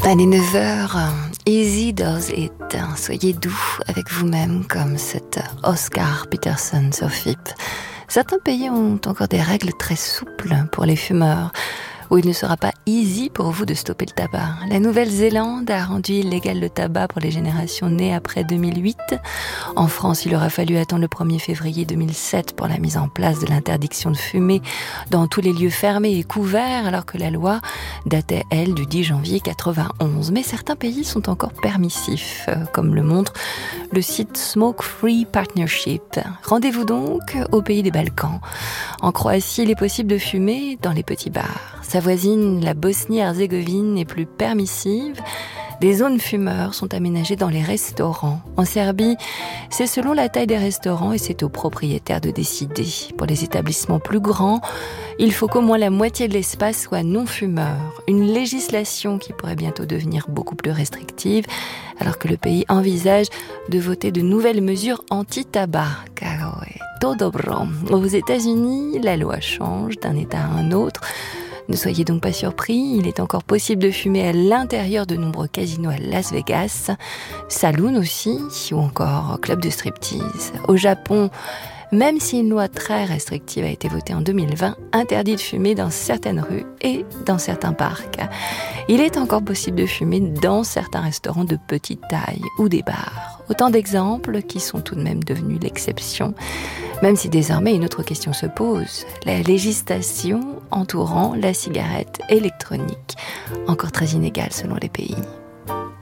Allez, 9h, easy does it. Soyez doux avec vous-même comme cet Oscar Peterson sur FIP. Certains pays ont encore des règles très souples pour les fumeurs, où il ne sera pas easy pour vous de stopper le tabac. La Nouvelle-Zélande a rendu illégal le tabac pour les générations nées après 2008. En France, il aura fallu attendre le 1er février 2007 pour la mise en place de l'interdiction de fumer dans tous les lieux fermés et couverts, alors que la loi datait, elle, du 10 janvier 91. Mais certains pays sont encore permissifs, comme le montre le site Smoke Free Partnership. Rendez-vous donc au pays des Balkans. En Croatie, il est possible de fumer dans les petits bars. Sa voisine, la Bosnie-Herzégovine, est plus permissive. Des zones fumeurs sont aménagées dans les restaurants. En Serbie, c'est selon la taille des restaurants et c'est aux propriétaires de décider. Pour les établissements plus grands, il faut qu'au moins la moitié de l'espace soit non-fumeur. Une législation qui pourrait bientôt devenir beaucoup plus restrictive, alors que le pays envisage de voter de nouvelles mesures anti-tabac. Car ouais, tout dobro. Aux États-Unis, la loi change d'un État à un autre. Ne soyez donc pas surpris, il est encore possible de fumer à l'intérieur de nombreux casinos à Las Vegas, saloon aussi, ou encore club de striptease. Au Japon, même si une loi très restrictive a été votée en 2020, interdit de fumer dans certaines rues et dans certains parcs. Il est encore possible de fumer dans certains restaurants de petite taille ou des bars. Autant d'exemples qui sont tout de même devenus l'exception, même si désormais une autre question se pose, la législation entourant la cigarette électronique, encore très inégale selon les pays.